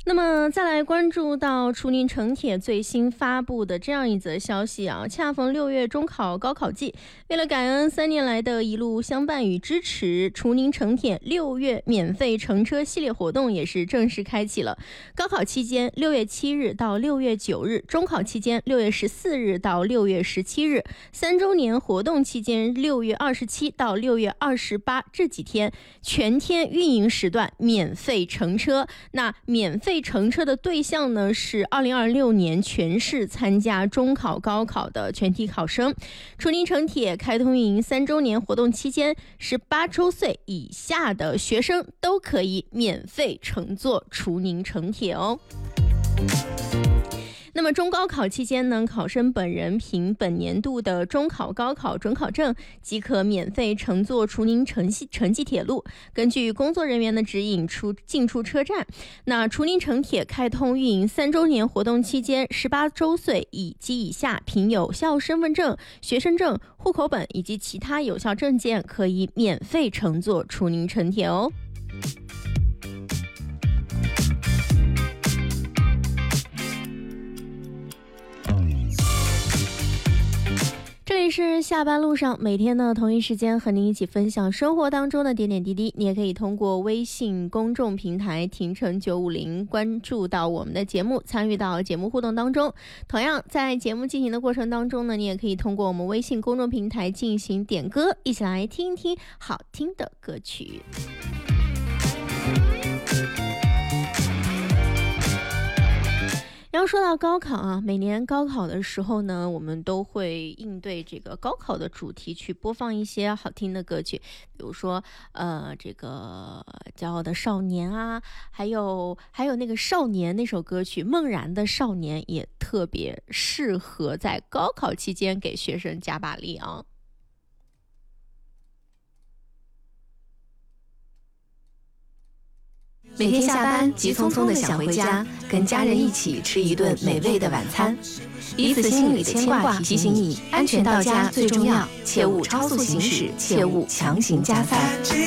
那么再来关注到楚宁城铁最新发布的这样一则消息啊，恰逢6月中考高考季，为了感恩3年来的一路相伴与支持，楚宁城铁6月免费乘车系列活动也是正式开启了。高考期间6月7日到6月9日，中考期间6月14日到6月17日，3周年活动期间6月27到6月28这几天全天运营时段免费乘车。那免费乘车的对象呢是2026年全市参加中考高考的全体考生。楚宁城铁开通运营3周年活动期间，18周岁以下的学生都可以免费乘坐楚宁城铁哦。那么中高考期间呢，考生本人凭本年度的中考高考准考证即可免费乘坐楚宁城际铁路，根据工作人员的指引进出车站。那楚宁城铁开通运营3周年活动期间，18周岁及以下凭有效身份证、学生证、户口本以及其他有效证件可以免费乘坐楚宁城铁哦。这里是下班路上，每天的同一时间和您一起分享生活当中的点点滴滴。你也可以通过微信公众平台停城950关注到我们的节目，参与到节目互动当中。同样在节目进行的过程当中呢，你也可以通过我们微信公众平台进行点歌，一起来听一听好听的歌曲。然后说到高考啊，每年高考的时候呢，我们都会应对这个高考的主题去播放一些好听的歌曲，比如说这个骄傲的少年啊，还有那个少年那首歌曲梦然的少年，也特别适合在高考期间给学生加把力啊。 每天下班急匆匆的想回家，跟家人一起吃一顿美味的晚餐，彼此心里的牵挂提醒你，安全到家最重要，切勿超速行驶，切勿强行加塞。